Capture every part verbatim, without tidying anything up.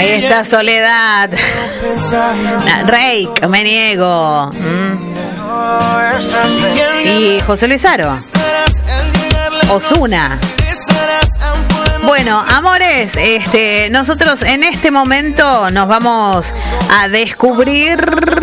Ahí está Soledad. Reik, me niego. ¿Mm? Y José Luis Aro. Ozuna. Bueno, amores, este, nosotros en este momento nos vamos a descubrir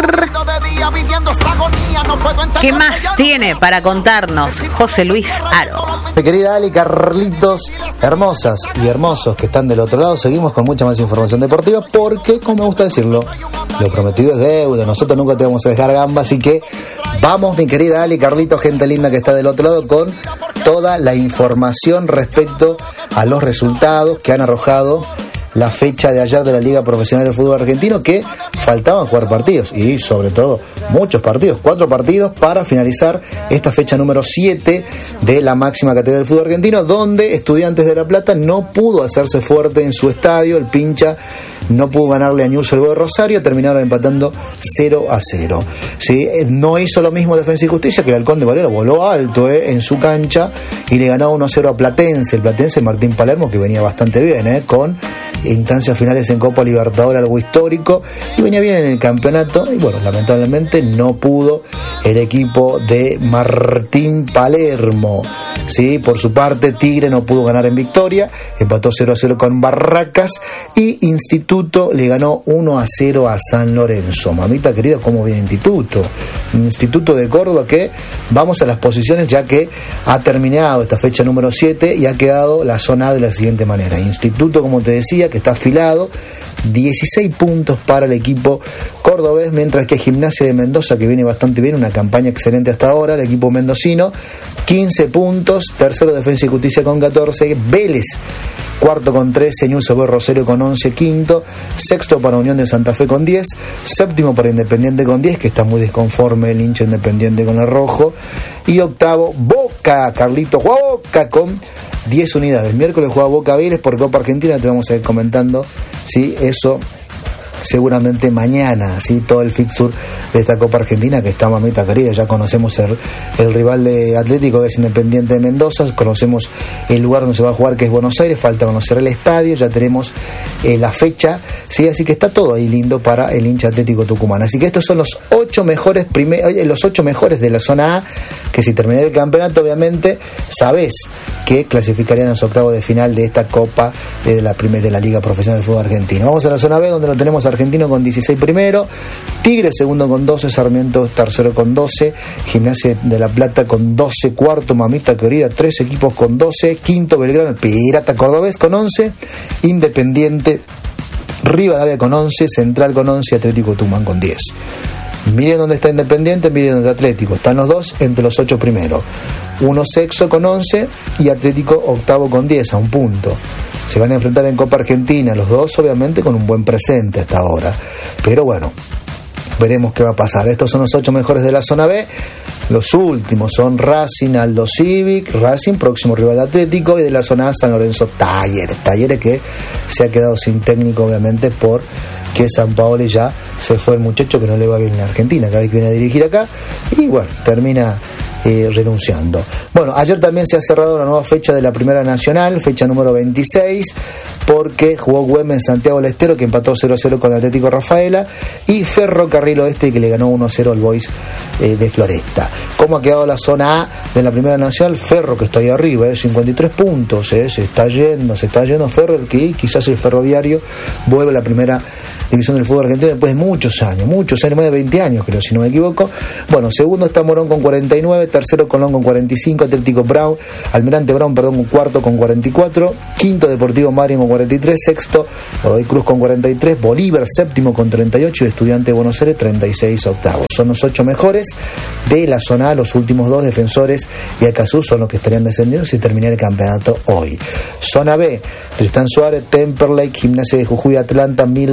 qué más tiene para contarnos José Luis Aro. Mi querida Ali, Carlitos, hermosas y hermosos que están del otro lado, seguimos con mucha más información deportiva porque, como me gusta decirlo, lo prometido es deuda, nosotros nunca te vamos a dejar gamba, así que vamos, mi querida Ali, Carlitos, gente linda que está del otro lado, con toda la información respecto a los resultados que han arrojado la fecha de ayer de la Liga Profesional del Fútbol Argentino, que faltaban jugar partidos y sobre todo muchos partidos, cuatro partidos para finalizar esta fecha número siete de la máxima categoría del fútbol argentino, donde Estudiantes de La Plata no pudo hacerse fuerte en su estadio, el Pincha no pudo ganarle a Newell's Old Boys de Rosario, terminaron empatando cero a cero. ¿Sí? No hizo lo mismo Defensa y Justicia, que el Halcón de Varela voló alto ¿eh? en su cancha y le ganó uno a cero a Platense, el Platense Martín Palermo, que venía bastante bien, ¿eh? con instancias finales en Copa Libertadores, algo histórico, y venía bien en el campeonato, y bueno, lamentablemente no pudo el equipo de Martín Palermo. ¿Sí? Por su parte, Tigre no pudo ganar en Victoria, empató cero a cero con Barracas, y Instituto le ganó uno a cero a San Lorenzo. Mamita querida, ¿cómo viene Instituto? Instituto de Córdoba, que vamos a las posiciones, ya que ha terminado esta fecha número siete y ha quedado la zona A de la siguiente manera. Instituto, como te decía, que está afilado, dieciséis puntos para el equipo cordobés, mientras que Gimnasia de Mendoza, que viene bastante bien, una campaña excelente hasta ahora, el equipo mendocino, quince puntos, tercero Defensa y Justicia con catorce, Vélez cuarto con trece, Newell's Old Boys Rosario con once, quinto, sexto para Unión de Santa Fe con diez, séptimo para Independiente con diez, que está muy desconforme el hincha Independiente con el rojo, y octavo Boca, Carlitos juega Boca con diez unidades. Miércoles juega Boca Vélez por Copa Argentina, te vamos a ir comentando si ¿sí? eso seguramente mañana, ¿sí? todo el fixture de esta Copa Argentina, que está mamita querida, ya conocemos el, el rival de Atlético, que es Independiente de Mendoza, conocemos el lugar donde se va a jugar, que es Buenos Aires, falta conocer el estadio, ya tenemos eh, la fecha, ¿sí? así que está todo ahí lindo para el hincha Atlético Tucumán. Así que estos son los ocho mejores primer, los ocho mejores de la zona A, que si terminara el campeonato, obviamente, sabés que clasificarían a los octavos de final de esta Copa de la, primer, de la Liga Profesional del Fútbol Argentino. Vamos a la zona B, donde lo tenemos Argentino con dieciséis primero, Tigre segundo con doce, Sarmiento tercero con doce, Gimnasia de La Plata con doce, cuarto mamita querida, tres equipos con doce, quinto Belgrano, el Pirata Cordobés con once, Independiente Rivadavia con once, Central con once, Atlético Tucumán con diez. Miren dónde está Independiente, miren dónde está Atlético. Están los dos entre los ocho primeros. Uno sexto con once y Atlético octavo con diez, a un punto. Se van a enfrentar en Copa Argentina, los dos obviamente con un buen presente hasta ahora. Pero bueno, veremos qué va a pasar. Estos son los ocho mejores de la zona B. Los últimos son Racing, Aldo Civic, Racing, próximo rival de Atlético, y de la zona A San Lorenzo, Talleres. Talleres que se ha quedado sin técnico, obviamente, por que Sampaoli ya se fue el muchacho, que no le va bien en la Argentina, cada vez que viene a dirigir acá, y bueno, termina eh, renunciando. Bueno, ayer también se ha cerrado una nueva fecha de la Primera Nacional, fecha número veintiséis, porque jugó Güemes en Santiago del Estero, que empató cero a cero con Atlético Rafaela, y Ferrocarril Oeste, que le ganó uno a cero al Boys eh, de Floresta. ¿Cómo ha quedado la zona A de la Primera Nacional? Ferro, que está ahí arriba, eh, cincuenta y tres puntos, eh, se está yendo, se está yendo Ferro, que quizás el Ferroviario vuelve a la Primera División del Fútbol Argentino después de muchos años, muchos años, más de veinte años creo, si no me equivoco. Bueno, segundo está Morón con cuarenta y nueve, tercero Colón con cuarenta y cinco, Atlético Brown, Almirante Brown, perdón, cuarto con cuarenta y cuatro, quinto Deportivo Madryn con cuarenta y tres, sexto Godoy Cruz con cuarenta y tres, Bolívar séptimo con treinta y ocho, y Estudiante de Buenos Aires treinta y seis octavos. Son los ocho mejores de la zona A. Los últimos dos, Defensores y Acazú, son los que estarían descendiendo si terminara el campeonato hoy. Zona B, Tristán Suárez, Temperley, Gimnasia de Jujuy, Atlanta, Midland, Gimnasia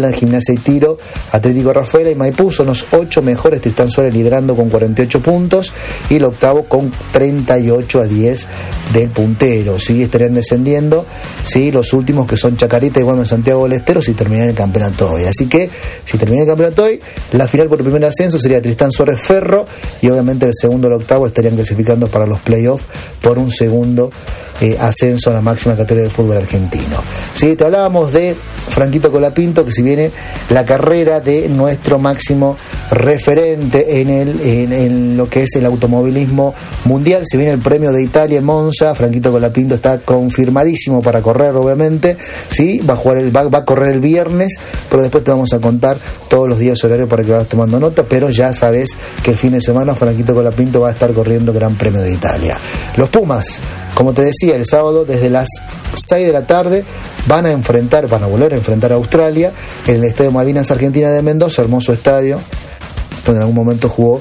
Defensa y Tiro, Atlético Rafaela y Maipú son los ocho mejores. Tristán Suárez liderando con cuarenta y ocho puntos y el octavo con treinta y ocho a diez del puntero. Sí, estarían descendiendo, sí, los últimos que son Chacarita y Guaymas Santiago del Estero si terminan el campeonato hoy. Así que si termina el campeonato hoy, la final por el primer ascenso sería Tristán Suárez Ferro y obviamente el segundo y el octavo estarían clasificando para los playoffs por un segundo eh, ascenso a la máxima categoría del fútbol argentino. Sí, te hablábamos de Franquito Colapinto, que si viene la carrera de nuestro máximo referente en, el, en, en lo que es el automovilismo mundial, si viene el premio de Italia en Monza, Franquito Colapinto está confirmadísimo para correr, obviamente, sí, va a jugar el, va, va a correr el viernes, pero después te vamos a contar todos los días horarios para que vayas tomando nota, pero ya sabes que el fin de semana Franquito Colapinto va a estar corriendo Gran Premio de Italia. Los Pumas, como te decía, el sábado desde las seis de la tarde van a enfrentar, van a volver a enfrentar a Australia en el Estadio Malvinas Argentina de Mendoza, hermoso estadio, donde en algún momento jugó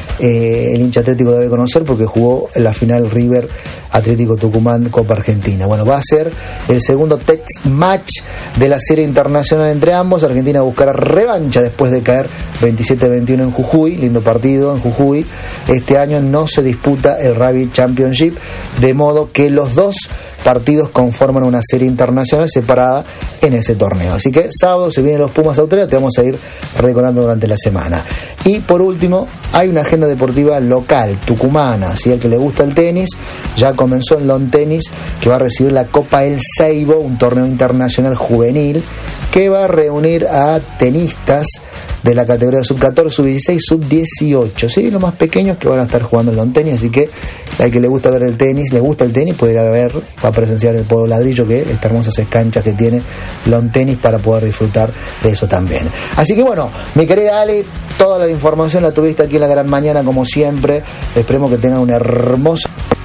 eh, el hincha Atlético debe conocer porque jugó en la final River Atlético Tucumán Copa Argentina. Bueno, va a ser el segundo test match de la serie internacional entre ambos. Argentina buscará revancha después de caer veintisiete a veintiuno en Jujuy, lindo partido en Jujuy. Este año no se disputa el Rugby Championship, de modo que los dos partidos conforman una serie internacional separada en ese torneo. Así que sábado se vienen los Pumas a Australia, te vamos a ir recordando durante la semana. Y por último, hay una agenda deportiva local, tucumana, si al que le gusta el tenis, ya comenzó el lawn tenis, que va a recibir la Copa El Seibo, un torneo internacional juvenil, que va a reunir a tenistas de la categoría sub catorce, sub dieciséis, sub dieciocho, ¿sí? Los más pequeños que van a estar jugando el lawn tenis, así que al que le gusta ver el tenis, le gusta el tenis, puede ir a ver, va a presenciar el Pueblo Ladrillo, que estas hermosas canchas que tiene lawn tenis para poder disfrutar de eso también. Así que bueno, mi querida Ale, toda la información la tuviste aquí en La Gran Mañana como siempre. Esperemos que tengan una hermosa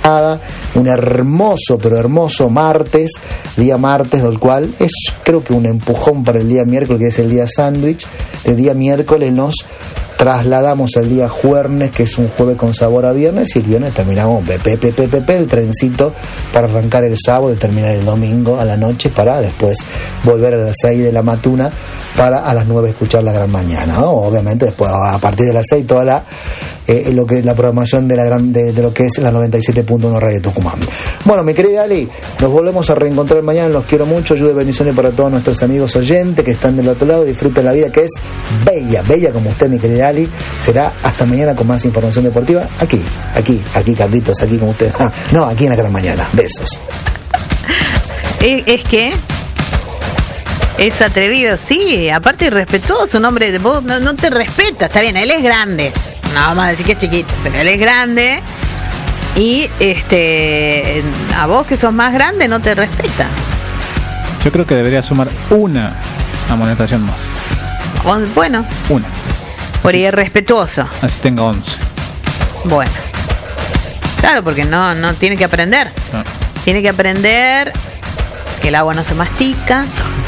un hermoso, pero hermoso martes, día martes, del cual es creo que un empujón para el día miércoles, que es el día sándwich. El día miércoles nos trasladamos al día jueves, que es un jueves con sabor a viernes, y el viernes terminamos pepe, pepe, pepe, el trencito para arrancar el sábado y terminar el domingo a la noche para después volver a las seis de la matuna para a las nueve escuchar La Gran Mañana, ¿no? Obviamente después a partir de las seis toda la eh, lo que la programación de la gran de, de lo que es la noventa y siete punto uno Radio Tucumán. Bueno, mi querida Ali, nos volvemos a reencontrar mañana, los quiero mucho, ayuda y bendiciones para todos nuestros amigos oyentes que están del otro lado, disfruten la vida que es bella, bella como usted, mi querida Ali. Será hasta mañana con más información deportiva aquí, aquí, aquí Carlitos, aquí con usted. Ah, no, aquí en La Gran Mañana. Besos. Es, es que es atrevido, sí, aparte irrespetuoso, un hombre de vos no, no te respeta, está bien, él es grande, no vamos a decir que es chiquito, pero él es grande y este a vos que sos más grande no te respeta. Yo creo que debería sumar una amonestación más. Bueno, una. Por irrespetuoso. Así tenga once. Bueno. Claro, porque no, no tiene que aprender. No. Tiene que aprender que el agua no se mastica.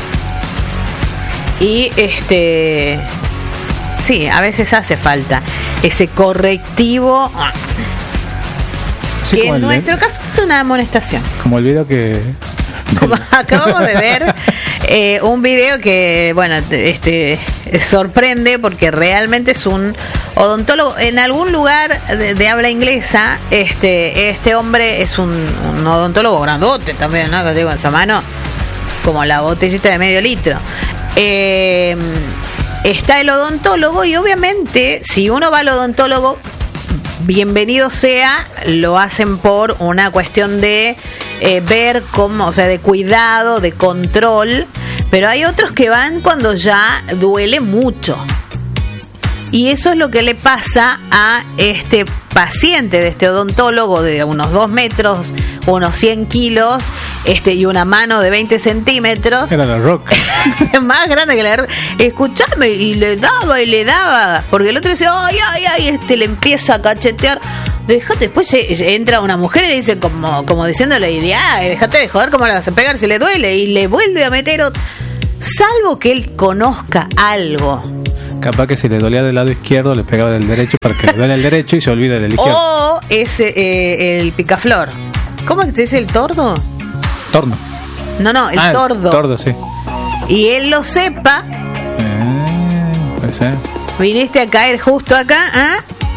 Y este sí, a veces hace falta ese correctivo. Sí, que en nuestro de... caso es una amonestación. Como el video que Como acabamos de ver eh, un video que bueno este sorprende porque realmente es un odontólogo en algún lugar de, de habla inglesa. Este este hombre es un, un odontólogo grandote también, ¿no? Que digo en esa mano como la botellita de medio litro. Eh, está el odontólogo y obviamente si uno va al odontólogo, bienvenido sea, lo hacen por una cuestión de eh, ver cómo, o sea, de cuidado, de control, pero hay otros que van cuando ya duele mucho. Y eso es lo que le pasa a este paciente de este odontólogo de unos dos metros, unos cien kilos, este y una mano de veinte centímetros. Era la Rock. Más grande que la Rock. Escuchame, y le daba y le daba. Porque el otro decía, ay, ay, ay, este le empieza a cachetear. Dejate, después se, entra una mujer y le dice, como, como diciéndole, idea, dejate de joder, ¿cómo le vas a pegar si le duele? Y le vuelve a meter otro. Salvo que él conozca algo. Capaz que si le dolía del lado izquierdo le pegaba del derecho para que le duele el derecho y se olvide del izquierdo. O es eh, el picaflor. ¿Cómo se dice el tordo? Torno. No, no, el ah, tordo. El tordo, sí. Y él lo sepa. Eh. Puede ser. Viniste a caer justo acá, ¿ah?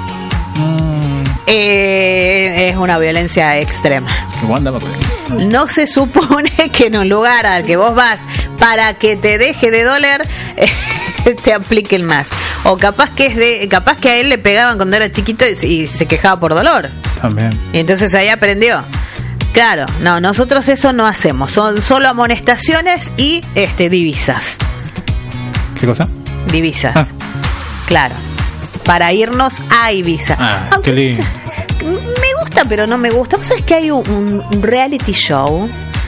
Mm. Eh, es una violencia extrema. ¿Cómo andaba por ahí? No se supone que en un lugar al que vos vas para que te deje de doler eh, te apliquen más. O capaz que es de, capaz que a él le pegaban cuando era chiquito y, y se quejaba por dolor. También. Y entonces ahí aprendió. Claro, no, nosotros eso no hacemos. Son solo amonestaciones y este divisas. ¿Qué cosa? Divisas. Ah. Claro. Para irnos a Ibiza. Ah, Aunque qué lindo. me gusta, pero no me gusta. ¿Vos sabés que hay un, un reality show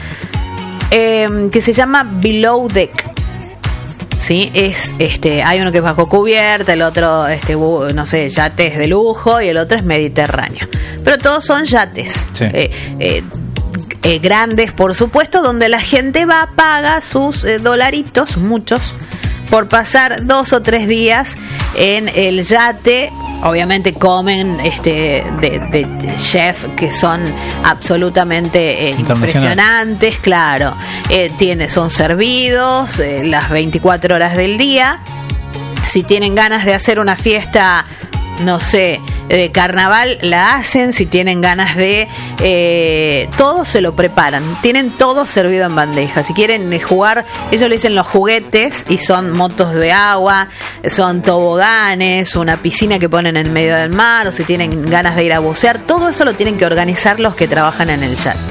eh, que se llama Below Deck? Sí, es este, hay uno que es bajo cubierta, el otro este, no sé, yates de lujo y el otro es mediterráneo. Pero todos son yates. Sí. Eh, eh, eh, grandes, por supuesto, donde la gente va, paga sus eh, dolaritos, muchos, por pasar dos o tres días en el yate. Obviamente comen este de, de chef que son absolutamente eh, impresionantes, claro. Eh, tiene, son servidos eh, las veinticuatro horas del día. Si tienen ganas de hacer una fiesta, no sé, de carnaval, la hacen. Si tienen ganas de eh, todo se lo preparan, tienen todo servido en bandeja. Si quieren jugar, ellos le dicen los juguetes, y son motos de agua, son toboganes, una piscina que ponen en medio del mar, o si tienen ganas de ir a bucear, todo eso lo tienen que organizar los que trabajan en el yate.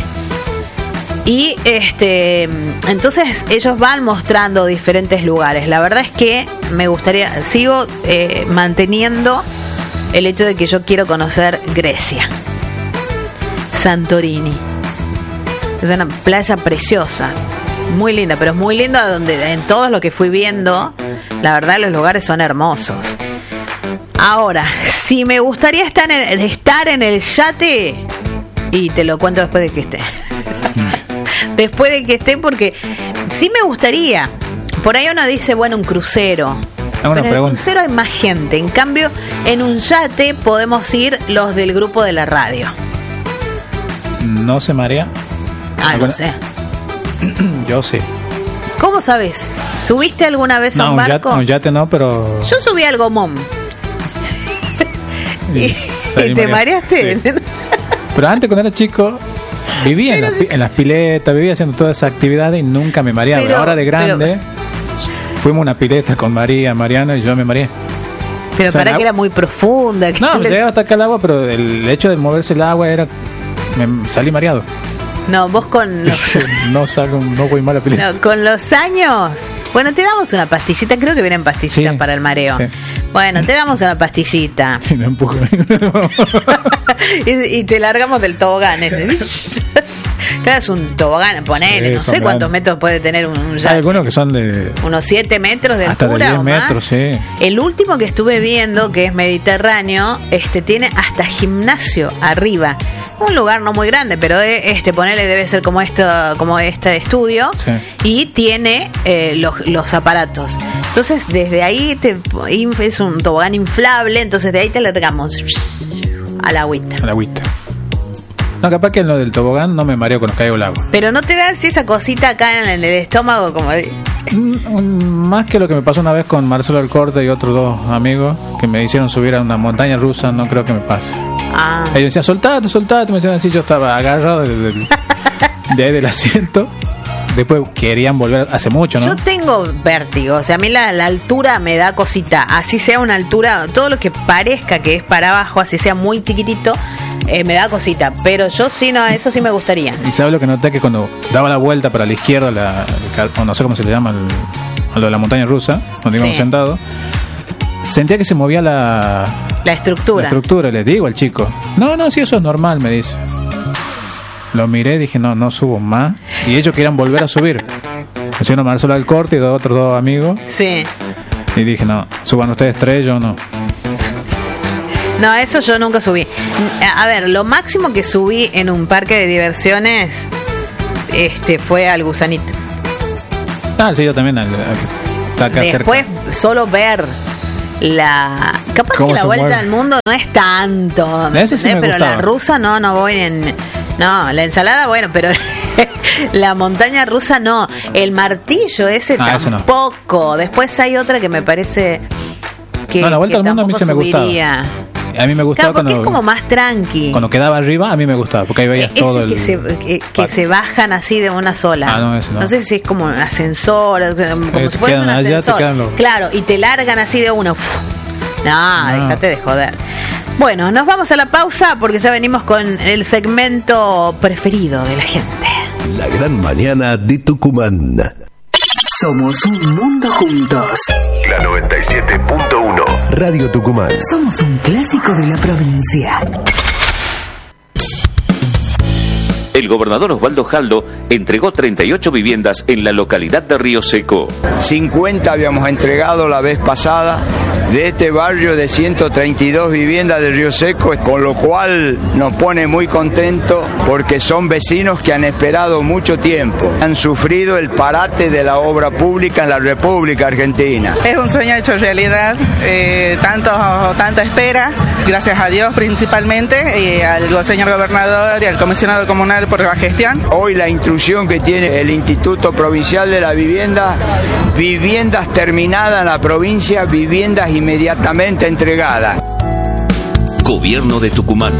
Y este entonces ellos van mostrando diferentes lugares. La verdad es que me gustaría, sigo eh, manteniendo el hecho de que yo quiero conocer Grecia, Santorini. Es una playa preciosa, muy linda, pero es muy linda donde en todo lo que fui viendo, la verdad los lugares son hermosos. Ahora, si me gustaría estar en, estar en el yate, y te lo cuento después de que esté. Después de que esté, porque sí me gustaría. Por ahí uno dice, bueno, un crucero. Pero en el crucero hay más gente. En cambio, en un yate podemos ir los del grupo de la radio. ¿No se marea? Ah, no sé. Yo sí. ¿Cómo sabes? ¿Subiste alguna vez no, a un barco? No, un yate no, pero... Yo subí al Gomón. ¿Y, ¿Y te mareaste? Sí. Pero antes, cuando era chico, vivía en las, en las piletas, vivía haciendo toda esa actividad y nunca me mareaba. Pero, ahora de grande, pero... fuimos a una pileta con María, Mariana, y yo me mareé. Pero o sea, para que era muy profunda. No, le... llegaba hasta acá el agua, pero el hecho de moverse el agua era... Me salí mareado. No, vos con los... no salgo, no voy mal a pileta. No, con los años... Bueno, te damos una pastillita, creo que vienen pastillitas sí, para el mareo. Sí. Bueno, te damos una pastillita. Y me empujo. y, y te largamos del tobogán ese. Claro, es un tobogán, ponele, sí, no sé grandes. Cuántos metros puede tener un, un yate. Hay algunos que son de... Unos siete metros de hasta altura de diez o metros, más. Sí. El último que estuve viendo, que es Mediterráneo, este tiene hasta gimnasio arriba. Un lugar no muy grande, pero este, ponele, debe ser como esto, como este estudio. Sí. Y tiene eh, los, los aparatos. Entonces, desde ahí te, es un tobogán inflable, entonces de ahí te largamos a la agüita. A la agüita. No, capaz que en lo del tobogán no me mareo cuando caigo el agua. Pero no te da así esa cosita acá en el estómago como de... Más que lo que me pasó una vez con Marcelo Alcorte y otros dos amigos que me hicieron subir a una montaña rusa, no creo que me pase. Ah. Ellos decían, soltate, soltate, me decían así, yo estaba agarrado de, de, de ahí del asiento. Después querían volver hace mucho, ¿no? Yo tengo vértigo, o sea, a mí la, la altura me da cosita, así sea una altura, todo lo que parezca que es para abajo, así sea muy chiquitito, eh, me da cosita, pero yo sí, no, eso sí me gustaría. Y sabes lo que noté, que cuando daba la vuelta para la izquierda, la, el, no sé cómo se le llama, el, a lo de la montaña rusa, donde íbamos sí. sentados, sentía que se movía la... La estructura. La estructura, le digo al chico, no, no, sí, eso es normal, me dice. Lo miré y dije, no, no subo más. Y ellos querían volver a subir. Así uno Marcelo Alcorte y dos otros dos amigos. Sí. Y dije, no, suban ustedes tres, yo no. No, eso yo nunca subí. A ver, lo máximo que subí en un parque de diversiones este fue al Gusanito. Ah, sí, yo también. Al, al, está acá Después, cerca. Solo ver la... Capaz que la vuelta mueve? Al mundo no es tanto, sí pero la rusa no, no voy en... No, la ensalada, bueno, pero La montaña rusa no, el martillo ese ah, tampoco. No. Después hay otra que me parece que, no, la vuelta al mundo a mí se subiría. me gustaba. A mí me gustaba claro, cuando es como más tranqui. Cuando quedaba arriba a mí me gustaba porque ahí veías ese todo que el se, que, que se bajan así de una sola. Ah, no, ese no. No sé si es como un ascensor, como eh, si fuese un ascensor. Los... Claro, y te largan así de uno. No, no, déjate de joder. Bueno, nos vamos a la pausa porque ya venimos con el segmento preferido de la gente. La gran mañana de Tucumán. Somos un mundo juntos. La noventa y siete punto uno. Radio Tucumán. Somos un clásico de la provincia. El gobernador Osvaldo Jaldo entregó treinta y ocho viviendas en la localidad de Río Seco. cincuenta habíamos entregado la vez pasada de este barrio de ciento treinta y dos viviendas de Río Seco, con lo cual nos pone muy contentos porque son vecinos que han esperado mucho tiempo. Han sufrido el parate de la obra pública en la República Argentina. Es un sueño hecho realidad, eh, tanto, tanta espera, gracias a Dios principalmente, y al señor gobernador y al comisionado comunal por la gestión. Hoy la instrucción que tiene el Instituto Provincial de la Vivienda, viviendas terminadas en la provincia, viviendas inmediatamente entregadas. Gobierno de Tucumán.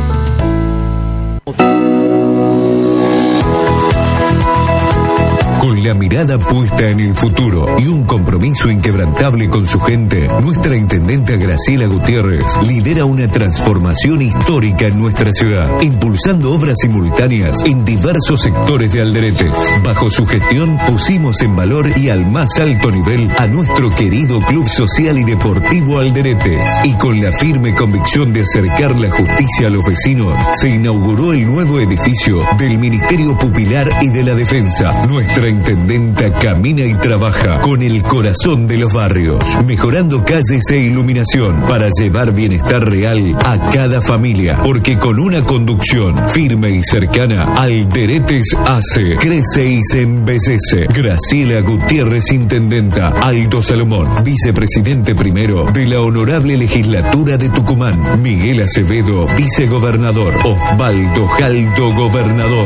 Con la mirada puesta en el futuro y un compromiso inquebrantable con su gente, nuestra intendenta Graciela Gutiérrez lidera una transformación histórica en nuestra ciudad, impulsando obras simultáneas en diversos sectores de Alderetes. Bajo su gestión pusimos en valor y al más alto nivel a nuestro querido Club Social y Deportivo Alderetes. Y con la firme convicción de acercar la justicia a los vecinos, se inauguró el nuevo edificio del Ministerio Pupilar y de la Defensa. Nuestra intendenta camina y trabaja con el corazón de los barrios, mejorando calles e iluminación para llevar bienestar real a cada familia, porque con una conducción firme y cercana, Alderetes hace, crece y se embellece. Graciela Gutiérrez, intendenta. Aldo Salomón, vicepresidente primero de la Honorable Legislatura de Tucumán. Miguel Acevedo, vicegobernador. Osvaldo Jaldo, gobernador.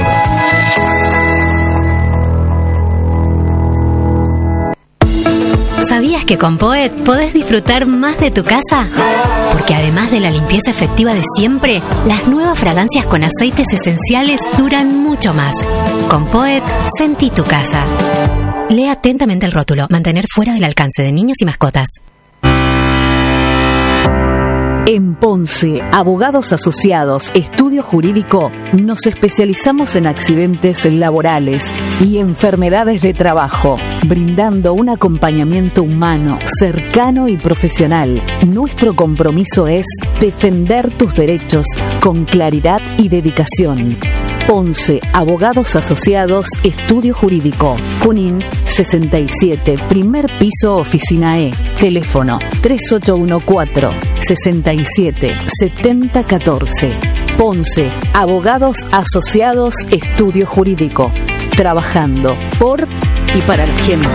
¿Sabías que con Poet podés disfrutar más de tu casa? Porque además de la limpieza efectiva de siempre, las nuevas fragancias con aceites esenciales duran mucho más. Con Poet, sentí tu casa. Lee atentamente el rótulo. Mantener fuera del alcance de niños y mascotas. En Ponce, Abogados Asociados, Estudio Jurídico, nos especializamos en accidentes laborales y enfermedades de trabajo, brindando un acompañamiento humano, cercano y profesional. Nuestro compromiso es defender tus derechos con claridad y dedicación. Ponce, Abogados Asociados, Estudio Jurídico, Junín sesenta y siete, primer piso, oficina E, teléfono tres ocho uno cuatro, sesenta y siete, setenta catorce. Ponce, Abogados Asociados, Estudio Jurídico, trabajando por y para la gente.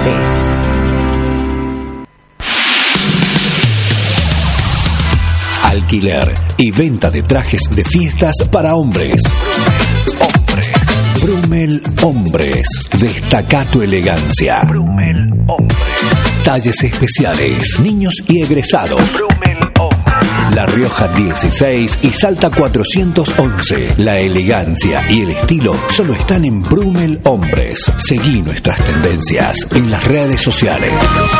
Alquiler y venta de trajes de fiestas para hombres. Brumel Hombres. Destaca tu elegancia. Brumel Hombres. Talles especiales, niños y egresados. Brumel Hombres. La Rioja dieciséis y Salta cuatrocientos once. La elegancia y el estilo solo están en Brumel Hombres. Seguí nuestras tendencias en las redes sociales.